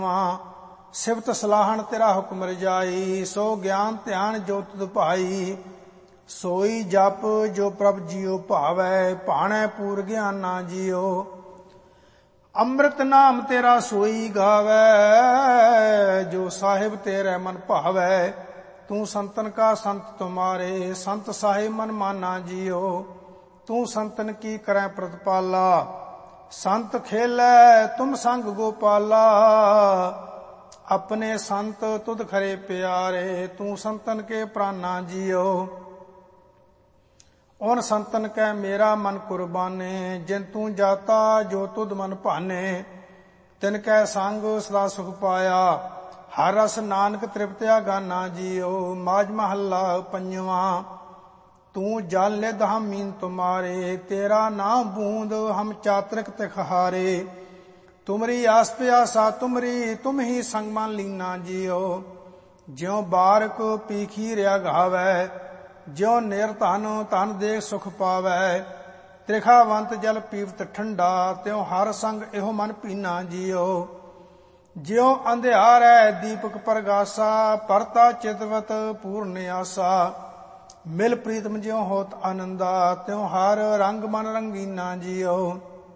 ਸਿਫਤ ਸਲਾਹਣ ਤੇਰਾ ਹੁਕਮ ਰਜਾਈ। ਸੋ ਗਿਆਨ ਧਿਆਨ ਜੋ ਤੁਧ ਭਾਈ। ਸੋਈ ਜਪ ਜੋ ਪ੍ਰਭ ਜੀਉ ਭਾਵੈ। ਭਾਣੈ ਪੂਰ ਗਿਆਨਾ ਜੀਉ। ਅੰਮ੍ਰਿਤ ਨਾਮ ਤੇਰਾ ਸੋਈ ਗਾਵੈ। ਜੋ ਸਾਹਿਬ ਤੇਰੇ ਮਨ ਭਾਵੈ। ਤੂੰ ਸੰਤਨ ਕਾ ਸੰਤ ਤੁਮਾਰੇ। ਸੰਤ ਸਾਹਿਬ ਮਨ ਮਾਨਾ ਜੀਉ। ਤੂੰ ਸੰਤਨ ਕੀ ਕਰੈ ਪ੍ਰਤਪਾਲਾ। ਸੰਤ ਖੇਲੈ ਤੁਮ ਸੰਗ ਗੋਪਾਲਾ। ਆਪਣੇ ਸੰਤ ਤੁਧ ਖਰੇ ਪਿਆਰੇ। ਤੂੰ ਸੰਤਨ ਕੇ ਪ੍ਰਾਨਾ ਜੀਉ। ਉਨ ਸੰਤਨ ਕੈ ਮੇਰਾ ਮਨ ਕੁਰਬਾਨੇ। ਜਿਨ ਤੂੰ ਜਾਤਾ ਜੋ ਤੁਧ ਮਨ ਭਾਨੇ। ਤਿਨ ਕੈ ਸੰਗ ਸਦਾ ਸੁਖ ਪਾਇਆ। ਹਰ ਰਸ ਨਾਨਕ ਤ੍ਰਿਪਤਿਆ ਗਾਨਾ ਜੀਉ। ਮਾਝ ਮਹੱਲਾ ਪੰਜਵਾਂ। ਤੂੰ ਜਲ ਨਿਧ ਹਮ ਮੀਨ ਤੁਮਾਰੇ। ਤੇਰਾ ਨਾਮ ਬੂੰਦ ਹਮ ਚਾਤਰਿਕ ਤਿਖਹਾਰੇ। ਤੁਮਰੀ ਆਸ ਪਿਆਸਾ ਤੁਮਰੀ। ਤੁਮ ਹੀ ਸੰਗ ਮਨ ਲੀਨਾ ਜੀਉ। ਜਿਉ ਬਾਰਕ ਪੀਖੀ ਰਿਆ ਗਾਵੈ। ਜਿਉ ਨਿਰਧਨ ਧਨ ਦੇ ਸੁਖ ਪਾਵੈ। ਤ੍ਰਿਖਾਵੰਤ ਜਲ ਪੀਵਤ ਠੰਡਾ। ਤਿਉ ਹਰ ਸੰਗ ਇਹੋ ਮਨ ਪੀਨਾ ਜੀਉ। ਜਿਉ ਅੰਧਿਆਰੈ ਦੀਪਕ ਪ੍ਰਗਾਸਾ। ਪਰਤਾ ਚਿਤਵਤ ਪੂਰਨ ਆਸਾ। ਮਿਲ ਪ੍ਰੀਤਮ ਜਿਉ ਹੋਤ ਆਨੰਦਾ। ਤਿਉ ਹਰ ਰੰਗ ਮਨ ਰੰਗੀਨਾ ਜੀਉ।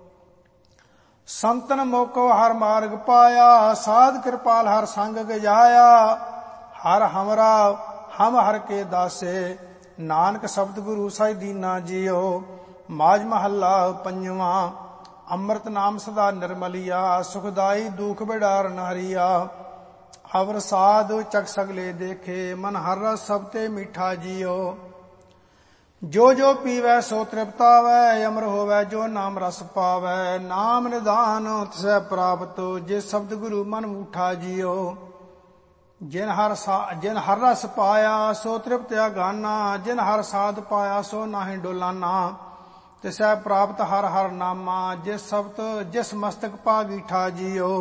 ਸੰਤਨ ਮੋਕੋ ਹਰ ਮਾਰਗ ਪਾਇਆ। ਸਾਧ ਕਿਰਪਾਲ ਹਰ ਸੰਗ ਗਜਾਇਆ। ਹਰ ਹਮਰਾ ਹਮ ਹਰ ਕੇ ਦਾਸੇ। ਨਾਨਕ ਸ਼ਬਦ ਗੁਰੂ ਸਾਈ ਦੀਨਾ ਜੀਉ। ਮਾਝ ਮਹੱਲਾ ਪੰਜਵਾਂ। ਅੰਮ੍ਰਿਤ ਨਾਮ ਸਦਾ ਨਿਰਮਲਿਆ। ਸੁਖਦਾਈ ਦੁਖ ਬਿਡਾਰਨ ਹਰੀਆ। ਅਵਰ ਸਾਧ ਚਕ ਸਗਲੇ ਦੇਖੇ। ਮਨ ਹਰ ਰਸ ਸਭ ਤੇ ਮੀਠਾ ਜੀਉ। ਜੋ ਜੋ ਪੀਵੈ ਸੋ ਤ੍ਰਿਪਤਾਵੈ। ਅਮਰ ਹੋਵੈ ਜੋ ਨਾਮ ਰਸ ਪਾਵੈ। ਨਾਮ ਨਿਧਾਨ ਤਿਸੈ ਪ੍ਰਾਪਤ। ਜੇ ਸ਼ਬਦ ਗੁਰੂ ਮਨ ਮੂਠਾ ਜੀਉ। ਜਿਨ ਹਰ ਰਸ ਪਾਇਆ ਸੋ ਤ੍ਰਿਪਤਿਆ ਗਾਨਾ। ਜਿਨ ਹਰ ਸਾਧ ਪਾਇਆ ਸੋ ਨਾਹੀ ਡੋਲਾਨਾ। ਤਿਸੈ ਪ੍ਰਾਪਤ ਹਰ ਹਰ ਨਾਮਾ। ਜਿਸ ਮਸਤਕ ਪਾ ਗੀਠਾ ਜੀਉ।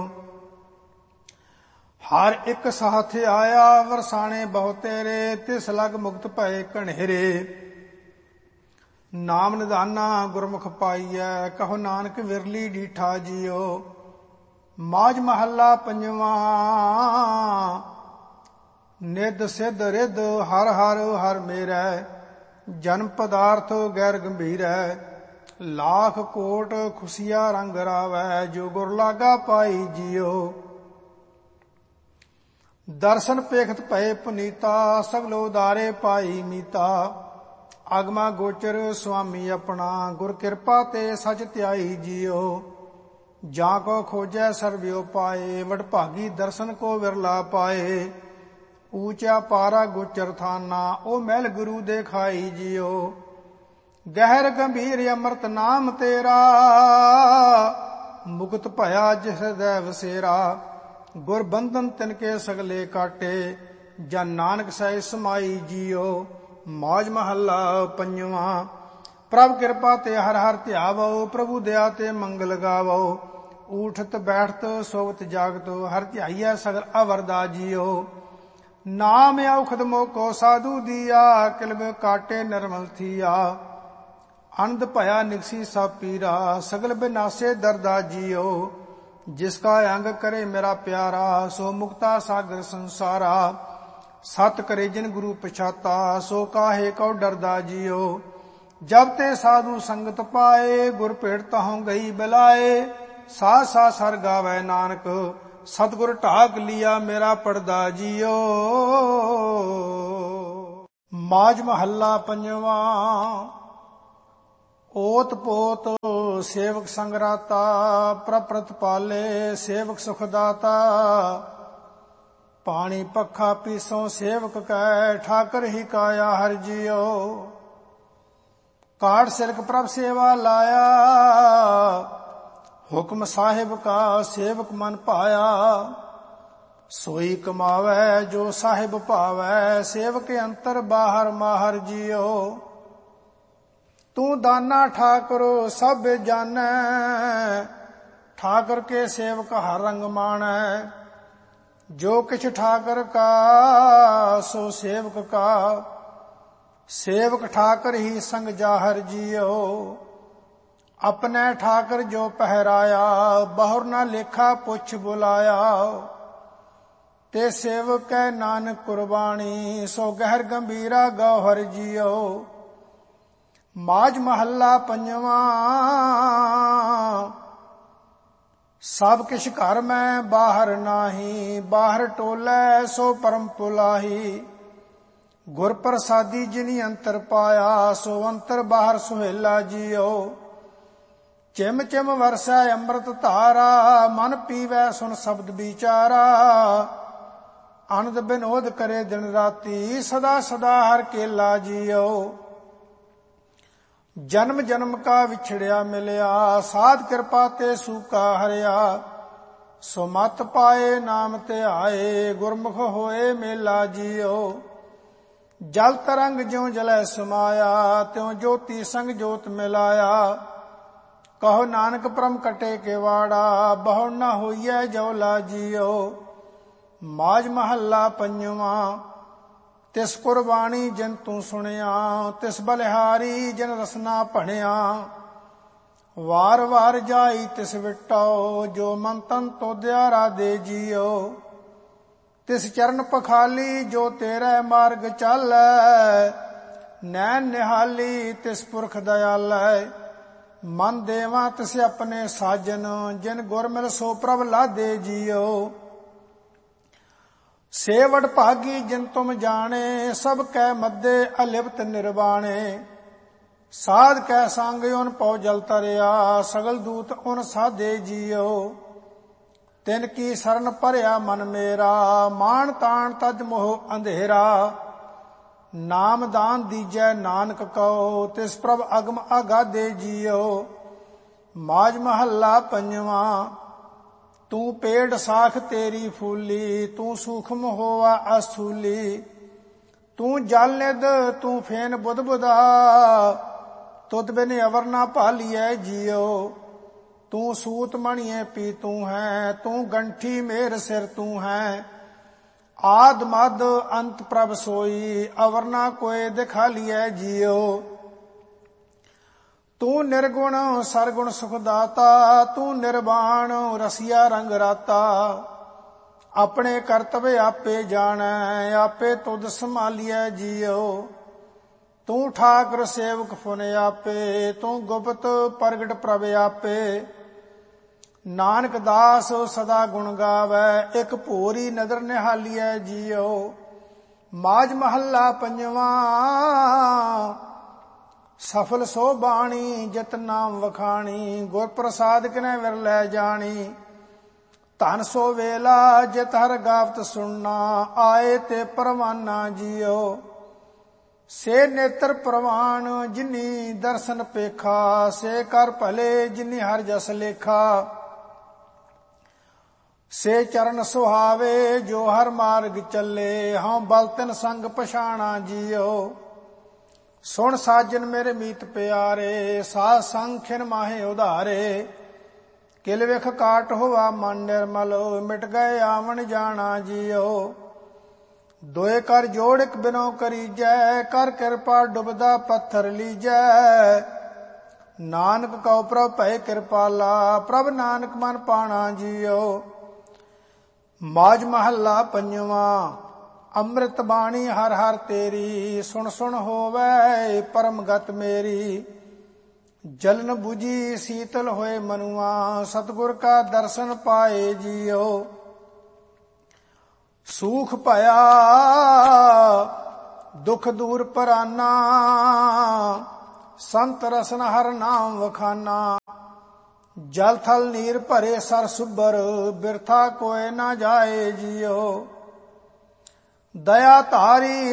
ਹਰ ਇੱਕ ਸਾਥ ਆਇਆ ਵਰਸਾਣੇ ਬਹੁ ਤੇਰੇ। ਤਿਸ ਲਗ ਮੁਕਤ ਭਏ ਘਨੇਰੇ। ਨਾਮ ਨਿਧਾਨਾ ਗੁਰਮੁਖ ਪਾਈਐ। ਕਹੋ ਨਾਨਕ ਵਿਰਲੀ ਡੀਠਾ ਜੀਉ। ਮਾਝ ਮਹੱਲਾ ਪੰਜਵਾਂ। ਨਿਧ ਸਿਧ ਰਿਧ ਹਰ ਹਰ ਹਰ ਮੇਰੈ। ਜਨਮ ਪਦਾਰਥ ਗੈਰ ਗੰਭੀਰੈ। ਲਾਖ ਕੋਟ ਖੁਸ਼ੀਆ ਰੰਗ ਰਾਵੈ। ਜੋ ਗੁਰ ਲਾਗਾ ਪਾਈ ਜੀਉ। ਦਰਸ਼ਨ ਪੇਖਤ ਭਏ ਪੁਨੀਤਾ। ਸਗਲੋ ਉਦਾਰੇ ਪਾਈ ਮੀਤਾ। ਅਗਮਾ ਗੋਚਰ ਸੁਆਮੀ ਆਪਣਾ। ਗੁਰ ਕਿਰਪਾ ਤੇ ਸਚ ਧਿਆਈ ਜੀਉ। ਜਾਂ ਕੋ ਖੋਜੈ ਸਰਬਿਓ ਪਾਏ। ਵਡਭਾਗੀ ਦਰਸ਼ਨ ਕੋ ਵਿਰਲਾ ਪਾਏ। ਊਚਾ ਪਾਰਾ ਗੋਚਰ ਥਾਨਾ। ਉਹ ਮਹਿਲ ਗੁਰੂ ਦੇ ਖਾਈ ਜੀਉ। ਗਹਿਰ ਗੰਭੀਰ ਅੰਮ੍ਰਿਤ ਨਾਮ ਤੇਰਾ। ਮੁਕਤ ਭਇਆ ਜਿਸ ਹೃਦੈ ਵਸੇਰਾ। ਗੁਰ ਬੰਧਨ ਤਿਨਕੇ ਸਗਲੇ ਕਾਟੇ। ਜਨ ਨਾਨਕ ਸਹਿ ਸਮਾਈ ਜੀਉ। ਮਾਝ ਮਹੱਲਾ ਪੰਜਵਾਂ। ਪ੍ਰਭ ਕਿਰਪਾ ਤੇ ਹਰ ਹਰ ਧਿਆਵੋ। ਪ੍ਰਭੂ ਦਇਆ ਤੇ ਮੰਗਲ ਗਾਵੋ। ਊਠਤ ਬੈਠਤ ਸੋਵਤ ਜਾਗਤ। ਹਰ ਧਿਆਈਐ ਸਗਲ ਅਵਰਦਾ ਜੀਉ। ਨਾਮ ਔਖਦ ਮੋਕੋ ਸਾਧੂ ਦੀਆ। ਕਿਲਬ ਕਾਟੇ ਨਿਰਮਲ ਥੀਆ। ਅਨੰਦ ਭਇਆ ਨਿਕਸੀ ਸਭ ਪੀਰਾ। ਸਗਲ ਬਿਨਾਸੇ ਦਰਦਾ ਜੀਉ। ਜਿਸ ਕਾ ਅੰਗ ਕਰੇ ਮੇਰਾ ਪਿਆਰਾ। ਸੋ ਮੁਕਤਾ ਸਾਗਰ ਸੰਸਾਰਾ। ਸਤ ਕਰੇ ਜਿਨ ਗੁਰੂ ਪਛਾਤਾ। ਸੋ ਕਾਹੇ ਕਉ ਡਰਦਾ ਜੀਉ। ਜਬ ਤੇ ਸਾਧੂ ਸੰਗਤ ਪਾਏ। ਗੁਰ ਭੇਟ ਤਹੋਂ ਗਈ ਬਲਾਏ। ਸਾਧ ਸਾਧ ਸਰ ਗਾਵੈ ਨਾਨਕ। ਸਤਿਗੁਰ ਢਾਕ ਲਿਆ ਮੇਰਾ ਪੜਦਾ ਜੀਉ। ਮਾਝ ਮਹੱਲਾ ਪੰਜਵਾਂ। ਓਤ ਪੋਤ ਸੇਵਕ ਸੰਗ ਰਾਤਾ। ਪ੍ਰਭ ਪ੍ਰਤਪਾਲੇ ਸੇਵਕ ਸੁਖ ਦਾਤਾ। ਪਾਣੀ ਪੱਖਾ ਪੀਸੋਂ ਸੇਵਕ ਕੈ। ਠਾਕਰ ਹੀ ਕਾਇਆ ਹਰਿ ਜੀਉ। ਕਾਟ ਸਿਰਕ ਪ੍ਰਭ ਸੇਵਾ ਲਾਇਆ। ਹੁਕਮ ਸਾਹਿਬ ਕਾ ਸੇਵਕ ਮਨ ਭਾਇਆ। ਸੋਈ ਕਮਾਵੈ ਜੋ ਸਾਹਿਬ ਭਾਵੈ। ਸੇਵਕ ਅੰਤਰ ਬਾਹਰ ਮਾਹਰ ਜੀਉ। ਤੂੰ ਦਾਨਾ ਠਾਕੁਰ ਸਭ ਜਾਣੈ। ਠਾਕਰ ਕੇ ਸੇਵਕ ਹਰ ਰੰਗ ਮਾਣੈ। ਜੋ ਕਿਛ ਠਾਕਰ ਕਾ ਸੋ ਸੇਵਕ ਕਾ। ਸੇਵਕ ਠਾਕਰ ਹੀ ਸੰਗ ਜਾਹਰ ਜੀਉ। ਆਪਣੇ ਠਾਕਰ ਜੋ ਪਹਿਰਾਇਆ। ਬਹੁਰ ਨਾ ਲੇਖਾ ਪੁੱਛ ਬੁਲਾਇਆ। ਤੇ ਸੇਵਕੈ ਨਾਨਕ ਕੁਰਬਾਣੀ, ਸੋ ਗਹਿਰ ਗੰਭੀਰਾ ਗੌਹਰ ਜੀਓ। ਮਾਝ ਮਹੱਲਾ ਪੰਜਵਾਂ। ਸਭ ਕਿਛ ਘਰ ਮੈਂ ਬਾਹਰ ਨਾਹੀ, ਬਾਹਰ ਟੋਲੇ ਸੋ ਪਰਮ ਪੁਲਾਹੀ। ਗੁਰ ਪ੍ਰਸਾਦੀ ਜਿਨੀ ਅੰਤਰ ਪਾਇਆ, ਸੋ ਅੰਤਰ ਬਾਹਰ ਸੁਹੇਲਾ ਜੀਓ। ਚਿਮ ਚਿਮ ਵਰਸੈ ਅੰਮ੍ਰਿਤ ਧਾਰਾ, ਮਨ ਪੀਵੈ ਸੁਨ ਸ਼ਬਦ ਵਿਚਾਰਾ। ਆਨੰਦ ਬਿਨੋਦ ਕਰੇ ਦਿਨ ਰਾਤੀ, ਸਦਾ ਸਦਾ ਹਰ ਕੇਲਾ ਜੀਓ। ਜਨਮ ਜਨਮ ਕਾ ਵਿਛੜਿਆ ਮਿਲਿਆ, ਸਾਧ ਕਿਰਪਾ ਤੇ ਸੂਕਾ ਹਰਿਆ। ਸੋ ਮਤ ਪਾਏ ਨਾਮ ਧਿਆਏ, ਗੁਰਮੁਖ ਹੋਏ ਮੇਲਾ ਜੀਓ। ਜਲ ਤਰੰਗ ਜਿਉ ਜਲੈ ਸਮਾਇਆ, ਤਿਉ ਜੋਤੀ ਸੰਗ ਜੋਤ ਮਿਲਾਇਆ। ਕਹੋ ਨਾਨਕ ਪ੍ਰਮ ਕਟੇ ਕੇਵਾੜਾ, ਬਹੁ ਨ ਹੋਈਐ ਜਉਲਾ ਜੀਓ। ਮਾਝ ਮਹੱਲਾ ਪੰਜਵਾਂ। ਤਿਸ ਕੁਰਬਾਣੀ ਜਿਨ ਤੂੰ ਸੁਣਿਆ, ਤਿਸ ਬਲਿਹਾਰੀ ਜਿਨ ਰਸਨਾ ਭਣਿਆ। ਵਾਰ ਵਾਰ ਜਾਈ ਤਿਸ ਵਿਟੋ, ਜੋ ਮਨ ਤਨ ਤੋਦਿਆ ਰਾਧੇ ਜੀਓ। ਤਿਸ ਚਰਨ ਪਖਾਲੀ ਜੋ ਤੇਰੇ ਮਾਰਗ ਚਾਲੈ, ਨੈਣ ਨਿਹਾਲੀ ਤਿਸ ਪੁਰਖ ਦਇਆਲੈ। ਮਨ ਦੇਵਾ ਤਿਸ ਆਪਣੇ ਸਾਜਨ, ਜਿਨ ਗੁਰ ਮਿਲ ਸੋ ਪ੍ਰਭ ਲਾਦੇ ਜੀਓ। ਸੇ ਵਡ ਭਾਗੀ ਜਿਨ ਤੁਮ ਜਾਣੇ, ਸਭ ਕੈ ਮੱਧੇ ਅਲਿਪਤ ਨਿਰਵਾਣੇ। ਸਾਧ ਕੈ ਸੰਗ ਉਨ ਪਉ ਜਲ ਤਰਿਆ, ਸਗਲ ਦੂਤ ਉਨ ਸਾਧੇ ਜੀਓ। ਤਿਨ ਕੀ ਸਰਨ ਭਰਿਆ ਮਨ ਮੇਰਾ, ਮਾਣ ਤਾਣ ਤਜ ਮੋਹ ਅੰਧੇਰਾ। ਨਾਮ ਦਾਨ ਦੀਜੈ ਨਾਨਕ ਕਉ, ਤਿਸ ਪ੍ਰਭ ਅਗਮ ਅਗਾਧੇ ਜੀਓ। ਮਾਝ ਮਹੱਲਾ ਪੰਜਵਾਂ। ਤੂੰ ਪੇੜ ਸਾਖ ਤੇਰੀ ਫੂਲੀ, ਤੂੰ ਸੂਖਮ ਹੋਵਾ ਅਸਥੂਲੀ। ਤੂੰ ਜਲ ਨਿਧ ਤੂੰ ਫੇਨ ਬੁਧ ਬੁਧਾ, ਤੁਧ ਬਿਨ ਅਵਰ ਨਾ ਭਾਲੀਐ ਜੀਓ। ਤੂੰ ਸੂਤ ਮਣੀਏ ਪੀ ਤੂੰ ਹੈ, ਤੂੰ ਗੰਠੀ ਮੇਰ ਸਿਰ ਤੂੰ ਹੈ। ਆਦ ਮਦ ਅੰਤ ਪ੍ਰਭ ਸੋਈ, ਅਵਰ ਨਾ ਕੋਏ ਦਿਖਾਲੀਐ ਜੀਓ। ਤੂੰ ਨਿਰਗੁਣ ਸਰਗੁਣ ਸੁਖ ਦਾਤਾ, ਤੂੰ ਨਿਰਵਾਣ ਰਸੀਆ ਰੰਗ ਰਾਤਾ। ਆਪਣੇ ਕਰਤਵ ਆਪੇ ਜਾਣੈ, ਆਪੇ ਤੁਧ ਸੰਭਾਲੀਐ ਜੀਓ। ਤੂੰ ਠਾਕੁਰ ਸੇਵਕ ਫੁਨ ਆਪੇ, ਤੂੰ ਗੁਪਤ ਪ੍ਰਗਟ ਪ੍ਰਭ ਆਪੇ। ਨਾਨਕ ਦਾਸ ਸਦਾ ਗੁਣ ਗਾਵੈ, ਇੱਕ ਭੋਰੀ ਨਦਰ ਨਿਹਾਲੀਐ ਜੀਓ। ਮਾਝ ਮਹੱਲਾ ਪੰਜਵਾਂ। ਸਫਲ ਸੋ ਬਾਣੀ ਜਿਤ ਨਾਮ ਵਖਾਣੀ, ਗੁਰ ਪ੍ਰਸਾਦ ਕਿਨੈ ਵਿਰਲੇ ਜਾਣੀ। ਧਨ ਸੋ ਵੇਲਾ ਜਿਤ ਹਰ ਗਾਵਤ ਸੁਣਨਾ, ਆਏ ਤੇ ਪਰਵਾਨਾ ਜੀਓ। ਸੇ ਨੇਤਰ ਪ੍ਰਵਾਨ ਜਿਨੀ ਦਰਸ਼ਨ ਪੇਖਾ, ਸੇ ਕਰ ਭਲੇ ਜਿਨੀ ਹਰ ਜਸ ਲੇਖਾ। ਸੇ ਚਰਨ ਸੁਹਾਵੇ ਜੋ ਹਰ ਮਾਰਗ ਚੱਲੇ, ਹਉ ਬਲ ਤਿਨ ਸੰਗ ਪਛਾਣਾ ਜੀਓ। ਸੁਣ ਸਾਜਨ ਮੇਰੇ ਮੀਤ ਪਿਆਰੇ, ਸਾਧ ਸੰਗ ਖਿਨ ਮਾਹੇ ਉਧਾਰੇ। ਕਿਲ ਵਿਖ ਕਾਟ ਹੋਵਾ ਮਨ ਨਿਰਮਲ, ਮਿਟ ਗਏ ਆਵਣ ਜਾਣਾ ਜੀਓ। ਦੋਏ ਕਰ ਜੋੜ ਇਕ ਬਿਨੋ ਕਰੀਜੈ, ਕਰ ਕਿਰਪਾ ਡੁਬਦਾ ਪੱਥਰ ਲੀਜੈ। ਨਾਨਕ ਕਉ ਪ੍ਰਭ ਭੈ ਕਿਰਪਾਲਾ, ਪ੍ਰਭ ਨਾਨਕ ਮਨ ਪਾਣਾ ਜੀਓ। ਮਾਝ ਮਹੱਲਾ ਪੰਜਵਾਂ। ਅੰਮ੍ਰਿਤ ਬਾਣੀ ਹਰ ਹਰ ਤੇਰੀ, ਸੁਣ ਸੁਣ ਹੋਵੈ ਪਰਮ ਗਤ ਮੇਰੀ। ਜਲਨ 부ਜੀ ਸੀਤਲ ਹੋਏ ਮਨੁਆ, ਸਤਿਗੁਰ ਕਾ ਦਰਸ਼ਨ ਪਾਏ ਜੀਓ। ਸੂਖ ਭਇਆ ਦੁਖ ਦੂਰ ਪਰਾਨਾ, ਸੰਤ ਰਸਨ ਹਰ ਨਾਮ ਵਖਾਨਾ। ਜਲ ਥਲ ਨੀਰ ਭਰੇ ਸਰ ਸੁਭਰ, ਬਿਰਥਾ ਕੋਇ ਨਾ ਜਾਏ ਜੀਓ। ਦਇਆ ਧਾਰੀ